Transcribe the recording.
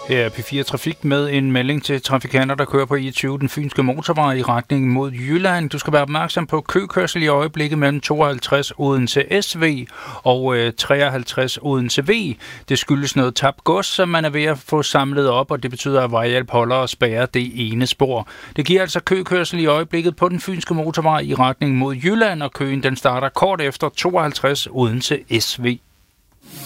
Det er P4 Trafik med en melding til trafikanter, der kører på E20, den fynske motorvej i retning mod Jylland. Du skal være opmærksom på køkørsel i øjeblikket mellem 52 Odense SV og 53 Odense V. Det skyldes noget tabt gods, som man er ved at få samlet op, og det betyder, at vejhjælp holder og spærrer det ene spor. Det giver altså køkørsel i øjeblikket på den fynske motorvej i retning mod Jylland, og køen den starter kort efter 52 Odense SV.